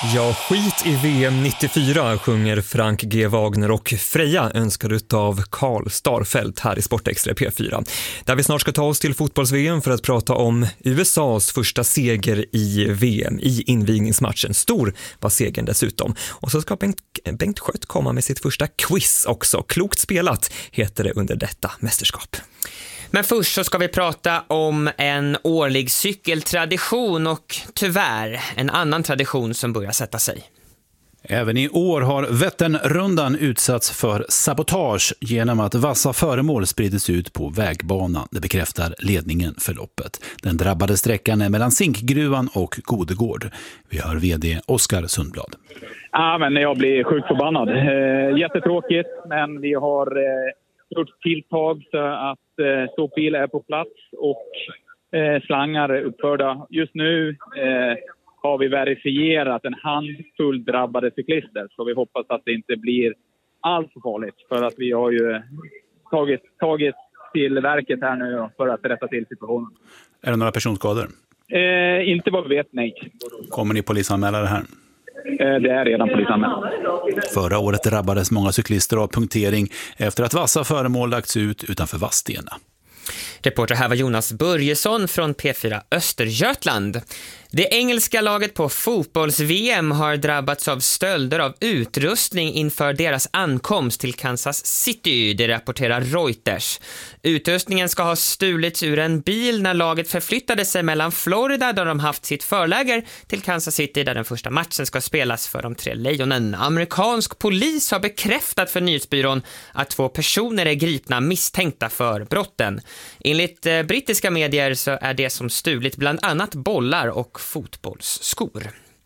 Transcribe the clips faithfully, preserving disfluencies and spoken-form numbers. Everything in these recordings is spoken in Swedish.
Ja, skit i V M nittiofyra sjunger Frank G. Wagner och Freja önskar utav Carl Starfelt här i Sportextra P fyra. Där vi snart ska ta oss till fotbolls-V M för att prata om U S A:s första seger i V M i invigningsmatchen. Stor var segern dessutom. Och så ska Bengt, Bengt Skött komma med sitt första quiz också. Klokt spelat heter det under detta mästerskap. Men först så ska vi prata om en årlig cykeltradition och tyvärr en annan tradition som börjar sätta sig. Även i år har Vätternrundan utsatts för sabotage genom att vassa föremål spridits ut på vägbanan. Det bekräftar ledningen för loppet. Den drabbade sträckan är mellan Zinkgruvan och Godegård. Vi hör vd Oskar Sundblad. Ja, men jag blir sjukt förbannad. Eh, jättetråkigt, men vi har eh, gjort tilltag så att eh, ståpil är på plats och eh, slangar är uppförda. Just nu eh, har vi verifierat en handfull drabbade cyklister, så vi hoppas att det inte blir allt för farligt, för att vi har ju tagit, tagit till verket här nu för att rätta till situationen. Är det några personskador? Eh, inte vad vi vet, nej. Kommer ni polisanmäla det här? Det är redan polisanmälan. Förra året drabbades många cyklister av punktering efter att vassa föremål lagts ut utanför Vadstena. Reporter här var Jonas Börjesson från P fyra Östergötland. Det engelska laget på fotbolls-V M har drabbats av stölder av utrustning inför deras ankomst till Kansas City, det rapporterar Reuters. Utrustningen ska ha stulits ur en bil när laget förflyttade sig mellan Florida, där de haft sitt förläger, till Kansas City, där den första matchen ska spelas för de tre lejonen. Amerikansk polis har bekräftat för nyhetsbyrån att två personer är gripna misstänkta för brotten. Enligt eh, brittiska medier så är det som stulit bland annat bollar och fotbollsskor.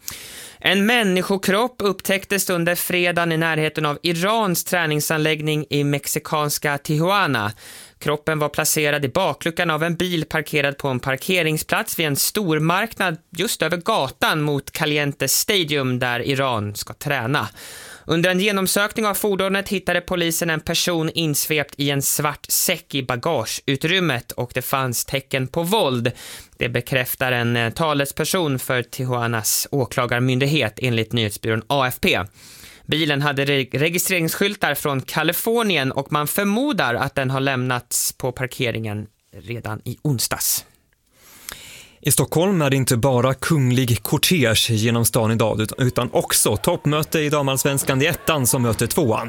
En människokropp upptäcktes under fredagen i närheten av Irans träningsanläggning i mexikanska Tijuana. Kroppen var placerad i bakluckan av en bil parkerad på en parkeringsplats vid en stormarknad just över gatan mot Caliente Stadium där Iran ska träna. Under en genomsökning av fordonet hittade polisen en person insvept i en svart säck i bagageutrymmet och det fanns tecken på våld. Det bekräftar en talesperson för Tijuanas åklagarmyndighet enligt nyhetsbyrån A F P. Bilen hade registreringsskyltar från Kalifornien och man förmodar att den har lämnats på parkeringen redan i onsdags. I Stockholm är det inte bara kunglig kortege genom stan idag utan också toppmöte i damallsvenskan i ettan som möter tvåan.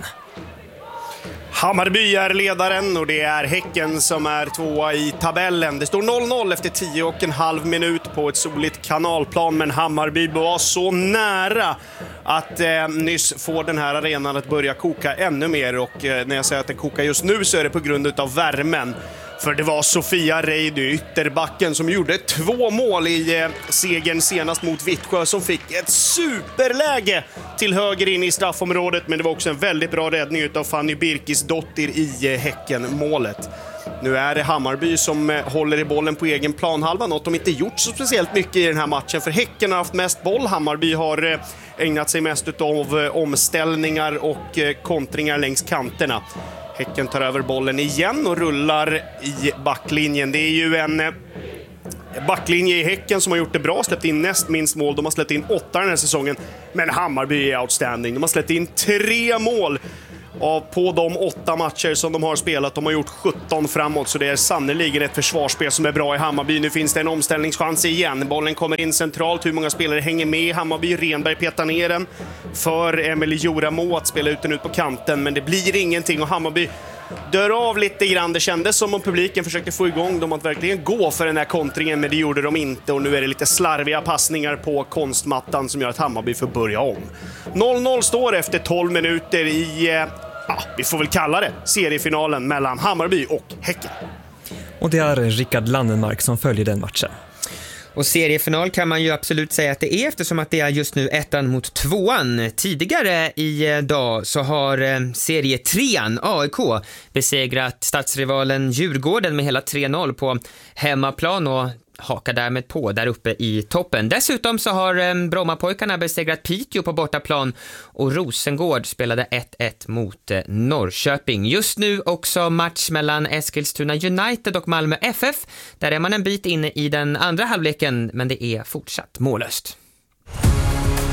Hammarby är ledaren och det är Häcken som är tvåa i tabellen. Det står noll noll efter tio och en halv minut på ett soligt kanalplan, men Hammarby var så nära att eh, nyss få den här arenan att börja koka ännu mer, och eh, när jag säger att det kokar just nu så är det på grund av värmen. För det var Sofia Reid, ytterbacken, som gjorde två mål i eh, segern senast mot Vittsjö, som fick ett superläge till höger in i straffområdet. Men det var också en väldigt bra räddning av Fanny Birkisdottir i eh, Häcken-målet. Nu är det Hammarby som eh, håller i bollen på egen planhalva, något de inte gjort så speciellt mycket i den här matchen. För Häcken har haft mest boll, Hammarby har eh, ägnat sig mest av eh, omställningar och eh, kontringar längs kanterna. Häcken tar över bollen igen och rullar i backlinjen. Det är ju en backlinje i Häcken som har gjort det bra, släppt in näst minst mål. De har släppt in åtta den här säsongen, men Hammarby är outstanding. De har släppt in tre mål av på de åtta matcher som de har spelat. De har gjort sjutton framåt, så det är sannoliken ett försvarsspel som är bra i Hammarby. Nu finns det en omställningschans igen. Bollen kommer in centralt. Hur många spelare hänger med i Hammarby? Renberg petar ner den för Emily Joramo att spela ut den ut på kanten, men det blir ingenting och Hammarby dör av lite grann. Det kändes som om publiken försökte få igång dem att verkligen gå för den här kontringen, men det gjorde de inte, och nu är det lite slarviga passningar på konstmattan som gör att Hammarby får börja om. noll noll står efter tolv minuter i, ja, vi får väl kalla det seriefinalen mellan Hammarby och Häcken. Och det är Rickard Landenmark som följer den matchen. Och seriefinal kan man ju absolut säga att det är, eftersom att det är just nu ettan mot tvåan. Tidigare i dag så har serietrean A I K besegrat stadsrivalen Djurgården med hela tre noll på hemmaplan och hakar därmed på där uppe i toppen. Dessutom så har Brommapojkarna besegrat Piteå på bortaplan och Rosengård spelade ett ett mot Norrköping. Just nu också match mellan Eskilstuna United och Malmö F F. Där är man en bit inne i den andra halvleken, men det är fortsatt mållöst.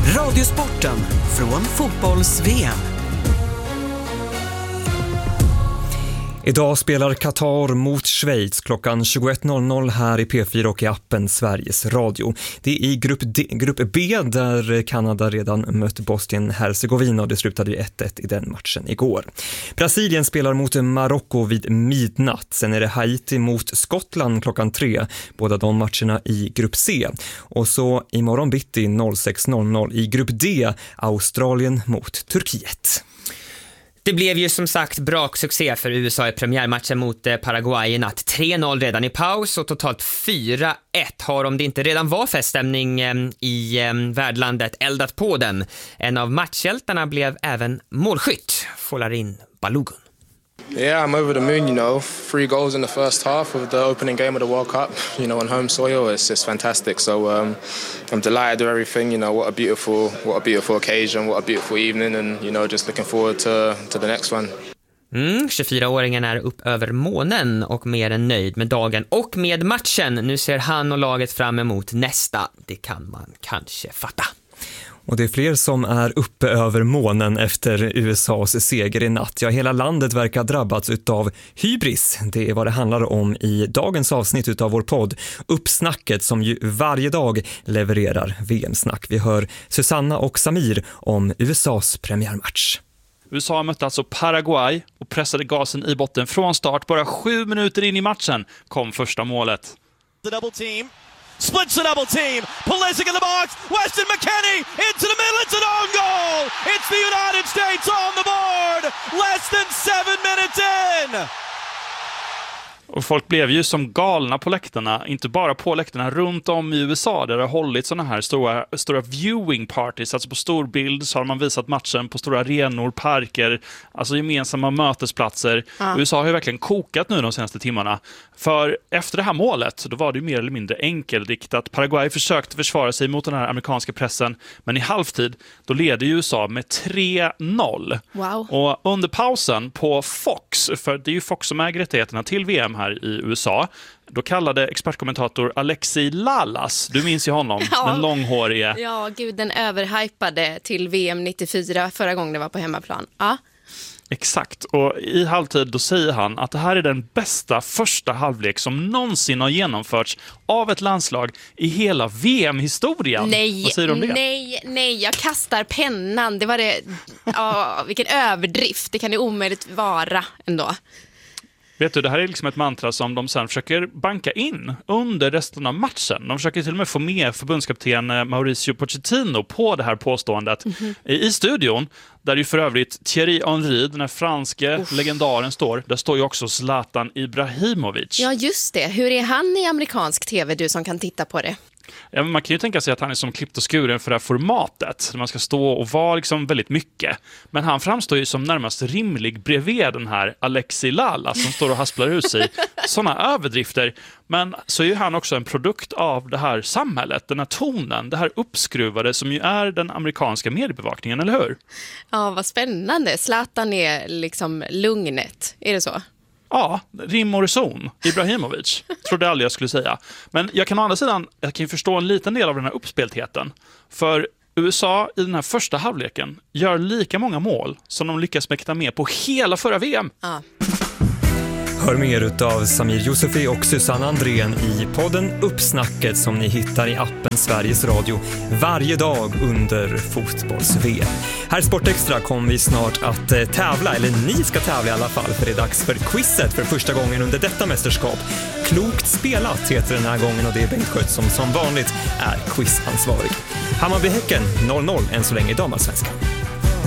Radiosporten från fotbolls-V M. Idag spelar Qatar mot Schweiz klockan tjugoett noll noll här i P fyra och i appen Sveriges Radio. Det är i grupp, D, grupp B där Kanada redan mött Bosnien-Hercegovina och det slutade ju ett ett i den matchen igår. Brasilien spelar mot Marocko vid midnatt. Sen är det Haiti mot Skottland klockan tre. Båda de matcherna i grupp C. Och så imorgon bitti sex noll noll i grupp D, Australien mot Turkiet. Det blev ju som sagt braksuccé för U S A i premiärmatchen mot Paraguay i natt. tre noll redan i paus och totalt fyra ett har, om det inte redan var feststämning i värdlandet, eldat på den. En av matchhjältarna blev även målskytt, Folarin Balogun. Yeah, I'm over the moon, you know. Three goals in the first half of the opening game of the World Cup, you know, on home soil. It's just fantastic. So um, I'm delighted with everything, you know. What a beautiful, what a beautiful occasion, what a beautiful evening, and, you know, just looking forward to, to the next one. Mm, tjugofyraåringen är upp över månen och mer än nöjd med dagen och med matchen. Nu ser han och laget fram emot nästa. Det kan man kanske fatta. Och det är fler som är uppe över månen efter U S A:s seger i natt. Ja, hela landet verkar drabbats utav hybris. Det är vad det handlar om i dagens avsnitt utav vår podd Uppsnacket, som ju varje dag levererar V M-snack. Vi hör Susanna och Samir om U S A:s premiärmatch. U S A mötte alltså Paraguay och pressade gasen i botten från start. Bara sju minuter in i matchen kom första målet. The double team. Splits the double team. Pulisic in the box. Weston McKennie into the middle. It's an own goal. It's the United States on the board. Less than seven minutes in. Och folk blev ju som galna på läktarna, inte bara på läktarna, runt om i U S A där det har hållit såna här stora, stora viewing parties, alltså på stor bild så har man visat matchen på stora arenor, parker, alltså gemensamma mötesplatser. Ja. U S A har ju verkligen kokat nu de senaste timmarna. För efter det här målet, då var det ju mer eller mindre enkelriktat. Paraguay försökte försvara sig mot den här amerikanska pressen, men i halvtid, då leder U S A med tre noll. Wow. Och under pausen på Fox, för det är ju Fox som äger rättigheterna till V M här i U S A, då kallade expertkommentator Alexi Lalas, du minns ju honom, ja. Den långhårige. Ja, gud, den överhypade till V M nittiofyra förra gången det var på hemmaplan. Ja. Exakt, och i halvtid då säger han att det här är den bästa första halvlek som någonsin har genomförts av ett landslag i hela V M-historien. Nej, Vad säger du om det? nej, nej, jag kastar pennan. Det var det, ja, vilken överdrift, det kan det omöjligt vara ändå. Vet du, det här är liksom ett mantra som de sen försöker banka in under resten av matchen. De försöker till och med få med förbundskapten Mauricio Pochettino på det här påståendet mm-hmm. i studion. Där ju för övrigt Thierry Henry, den här franske Uff. legendaren, står. Där står ju också Zlatan Ibrahimovic. Ja, just det. Hur är han i amerikansk tv, du som kan titta på det? Ja, man kan ju tänka sig att han är som klippt och skuren för det här formatet. Där man ska stå och vara liksom väldigt mycket. Men han framstår ju som närmast rimlig bredvid den här Alexi Lala som står och hasplar ur sig sådana överdrifter. Men så är ju han också en produkt av det här samhället, den här tonen, det här uppskruvade som ju är den amerikanska mediebevakningen, eller hur? Ja, vad spännande. Zlatan är liksom lugnet, är det så? Ja, rim och reson. Ibrahimovic. Trodde aldrig jag skulle säga. Men jag kan å andra sidan, jag kan ju förstå en liten del av den här uppspeltheten. För U S A i den här första halvleken gör lika många mål som de lyckas mäkta med på hela förra V M. Ja. Hör mer utav Samir Josefi och Susanne Andrén i podden Uppsnacket som ni hittar i appen Sveriges Radio varje dag under fotbolls-V M. Här i Sportextra kommer vi snart att eh, tävla, eller ni ska tävla i alla fall, för det är dags för quizet för första gången under detta mästerskap. Klokt spelat heter den här gången och det är Bengt Sköt som som vanligt är quizansvarig. Hammarby-Häcken noll noll än så länge i damallsvenskan.